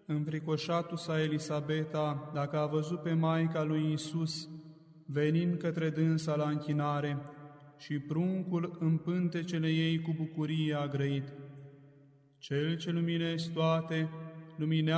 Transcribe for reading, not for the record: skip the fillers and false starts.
Înfricoșatul sa Elisabeta, dacă a văzut pe Maica lui Iisus venind către dânsa la închinare, și pruncul în pântecele ei cu bucurie a grăit: Cel ce luminezi toate, luminează